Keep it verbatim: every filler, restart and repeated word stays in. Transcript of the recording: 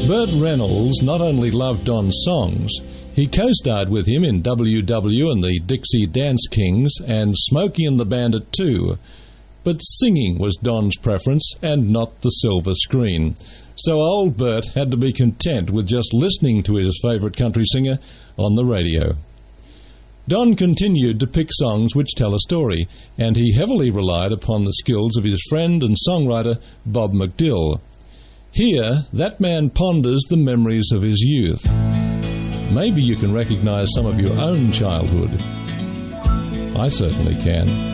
Burt Reynolds not only loved Don's songs, he co-starred with him in W W and the Dixie Dance Kings and Smokey and the Bandit too. But singing was Don's preference and not the silver screen. So old Burt had to be content with just listening to his favourite country singer on the radio. Don continued to pick songs which tell a story, and he heavily relied upon the skills of his friend and songwriter Bob McDill. Here, that man ponders the memories of his youth. Maybe you can recognise some of your own childhood. I certainly can.